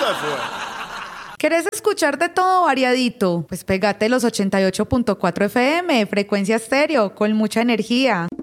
¿Querés escuchar de todo variadito? Pues pégate los 88.4 FM, frecuencia estéreo, con mucha energía.